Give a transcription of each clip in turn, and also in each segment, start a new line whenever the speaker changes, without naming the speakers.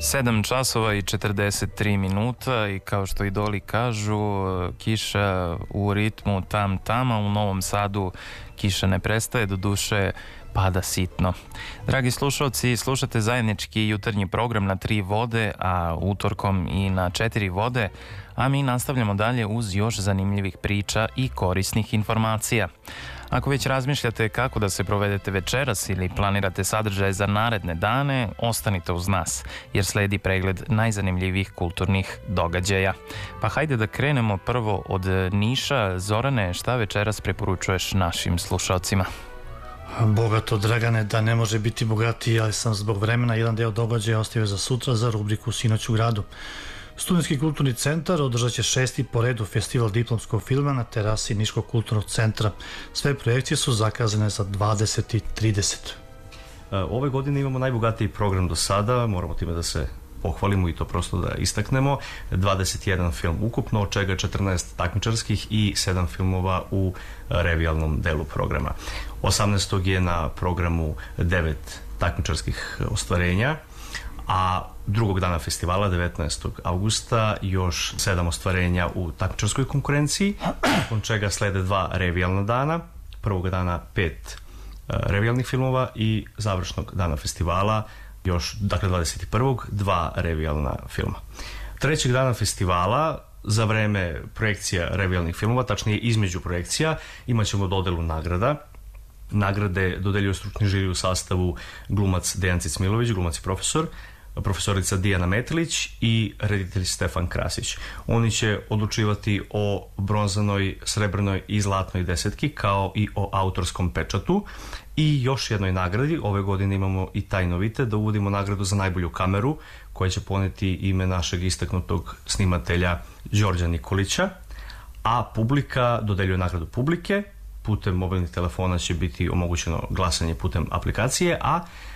7 časova i 43 minuta i kao što idoli kažu, kiša u ritmu tam-tama. U Novom Sadu kiša ne prestaje, do duše pada sitno. Dragi slušalci, slušate zajednički jutarnji program na 3 vode, a utorkom i na 4 vode, a mi nastavljamo dalje uz još zanimljivih priča i korisnih informacija. Ako već razmišljate kako da se provedete večeras ili planirate sadržaje za naredne dane, ostanite uz nas, jer sledi pregled najzanimljivijih kulturnih događaja. Pa hajde da krenemo prvo od Niša. Zorane, šta večeras preporučuješ našim slušalcima?
Bogato, Dragane, da ne može biti bogatiji, ali sam zbog vremena jedan deo događaja ostavio za sutra za rubriku Sinoć u gradu. Studentski kulturni centar održat će 6. po redu festival diplomskog filma na terasi Niškog kulturnog centra. Sve projekcije su zakazane za 20.30.
Ove godine imamo najbogatiji program do sada, moramo time da se pohvalimo i to prosto da istaknemo. 21 film ukupno, od čega 14 takmičarskih i 7 filmova u revijalnom delu programa. 18. je na programu 9 takmičarskih ostvarenja, a drugog dana festivala, 19. augusta, još 7 ostvarenja u takmičarskoj konkurenciji, nakon čega slede 2 revijalna dana, prvog dana 5 revijalnih filmova i završnog dana festivala još, dakle 21. 2 revijalna filma. Trećeg dana festivala, za vreme projekcija revijalnih filmova, tačnije između projekcija, imat ćemo dodelu nagrada. Nagrade dodeljuje stručni žiri u sastavu glumac Dejan Cicmilović, glumac i profesor, profesorica Dijana Metlić i reditelj Stefan Krasić. Oni će odlučivati o bronzanoj, srebrnoj i zlatnoj desetki, kao i o autorskom pečatu. I još jednoj nagradi, ove godine imamo i taj novitet, da uvodimo nagradu za najbolju kameru, koja će poneti ime našeg istaknutog snimatelja Đorđa Nikolića, a publika dodeljuje nagradu publike. Putem mobilnih telefona će biti omogućeno glasanje putem aplikacije, a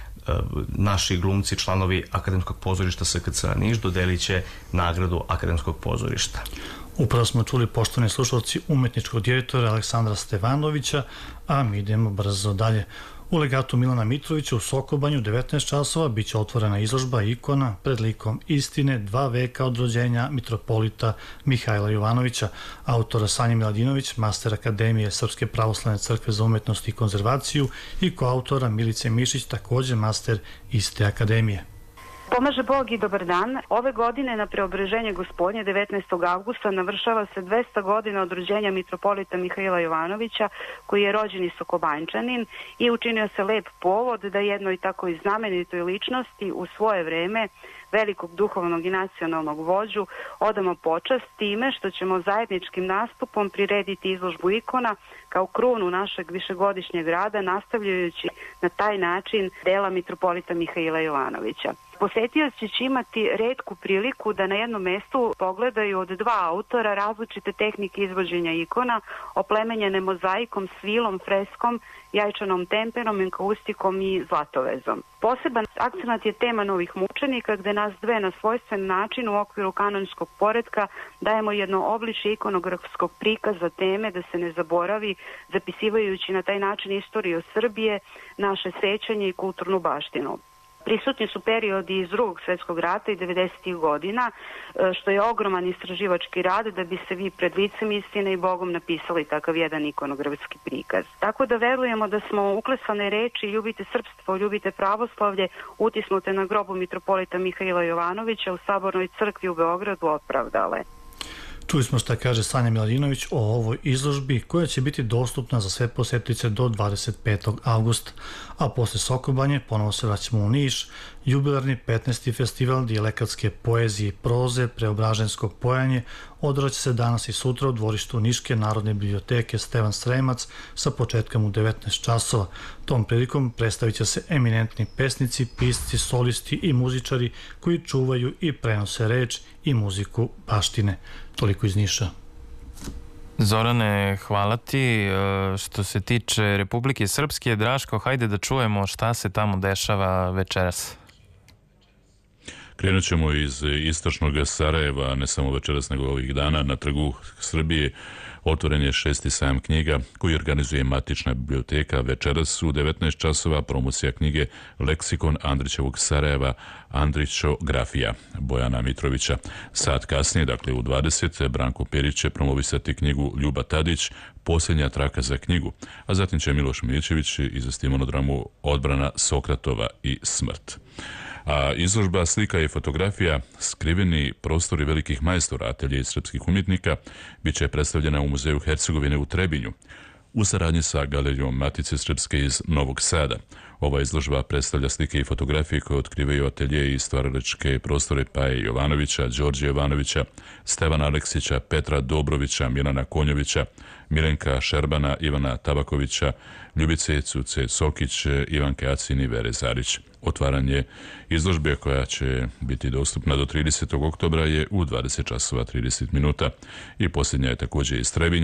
naši glumci, članovi Akademskog pozorišta SKC Niš, dodelit će nagradu Akademskog pozorišta.
Upravo smo čuli, poštovani slušalci, umetničkog direktora Aleksandra Stevanovića, a mi idemo brzo dalje. U legatu Milana Mitrovića u Sokobanju 19 časova biće otvorena izložba ikona pred likom istine 2 veka od rođenja mitropolita Mihajla Jovanovića, autora Sanja Miladinović, master Akademije Srpske pravoslavne crkve za umetnost i konzervaciju, i koautora Milice Mišić, također master iste akademije.
Pomaže Bog i dobar dan. Ove godine na Preobraženje Gospodnje 19. avgusta navršava se 200 godina od rođenja mitropolita Mihajla Jovanovića, koji je rođeni Sokobanjčanin, i učinio se lep povod da jednoj tako i znamenitoj ličnosti u svoje vreme, velikog duhovnog i nacionalnog vođu, odamo počast time što ćemo zajedničkim nastupom prirediti izložbu ikona kao krunu našeg višegodišnjeg rada, nastavljajući na taj način dela mitropolita Mihajla Jovanovića. Posetioci će imati retku priliku da na jednom mestu pogledaju od 2 autora različite tehnike izvođenja ikona, oplemenjene mozaikom, svilom, freskom, jajčanom temperom, enkaustikom i zlatovezom. Poseban akcenat je tema novih mučenika, gde nas dve na svojstven način u okviru kanonskog poretka dajemo jedno obličje ikonografskog prikaza teme, da se ne zaboravi, zapisivajući na taj način istoriju Srbije, naše sećanje i kulturnu baštinu. Prisutni su periodi iz Drugog svjetskog rata i 90. godina, što je ogroman istraživački rad da bi se vi pred licem istine i Bogom napisali takav jedan ikonografski prikaz. Tako da verujemo da smo uklesane reči ljubite srpstvo, ljubite pravoslavlje, utisnute na grobu mitropolita Mihajla Jovanovića u Sabornoj crkvi u Beogradu opravdale.
Čuli smo šta kaže Sanja Miladinović o ovoj izložbi, koja će biti dostupna za sve posjetitelje do 25. avgusta. A posle Sokobanje ponovo se vraćamo u Niš. Jubilarni 15. festival dijalekatske poezije i proze Preobraženskog pojanje održat će se danas i sutra u dvorištu Niške Narodne biblioteke Stevan Sremac sa početkom u 19 časova. Tom prilikom predstavit će se eminentni pesnici, pisci, solisti i muzičari koji čuvaju i prenose reč i muziku baštine. Toliko iz Niša.
Zorane, hvala ti. Što se tiče Republike Srpske, Draško, hajde da čujemo šta se tamo dešava večeras.
Krenut ćemo iz istočnog Sarajeva, ne samo večeras nego ovih dana. Na Trgu Srbije otvoren je 6. sajam knjiga koji organizuje Matična biblioteka. Večeras u 19 časova promocija knjige Leksikon Andrićevog Sarajeva, Andrićografija Bojana Mitrovića. Sat kasnije, dakle u 20, Branko Perić će promovisati knjigu Ljuba Tadić, Posljednja traka za knjigu, a zatim će Miloš Milićević izvesti monodramu Odbrana Sokratova i smrt. A izložba slika i fotografija Skriveni prostori velikih majstora, atelje i srpskih umjetnika bit će predstavljena u Muzeju Hercegovine u Trebinju u saradnji sa Galerijom Matice Srpske iz Novog Sada. Ova izložba predstavlja slike i fotografije koje otkrivaju atelje i stvaralačke prostore Paje Jovanovića, Đorđe Jovanovića, Stevana Aleksića, Petra Dobrovića, Milana Konjovića, Milenka Šerbana, Ivana Tabakovića, Ljubice Cuce Sokić, Ivanke Acin i Vere Zarić. Otvaranje izložbe koja će biti dostupna do 30. oktobra je u 20 časova 30 minuta i posljednja je također iz Trebinja.